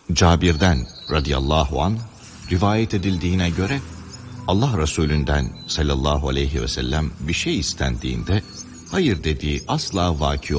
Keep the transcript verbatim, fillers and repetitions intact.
Cabir'den radıyallahu anh rivayet edildiğine göre Allah Resulü'nden sallallahu aleyhi ve sellem bir şey istendiğinde hayır dediği asla vaki